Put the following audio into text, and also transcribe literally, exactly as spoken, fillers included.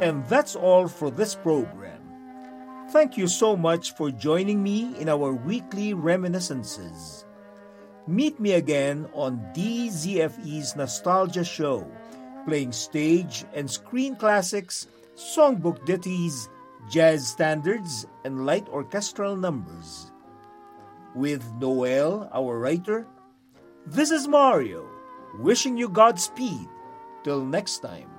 And that's all for this program. Thank you so much for joining me in our weekly reminiscences. Meet me again on D Z F E's Nostalgia Show, playing stage and screen classics, songbook ditties, jazz standards, and light orchestral numbers. With Noel, our writer, this is Mario, wishing you Godspeed. Till next time.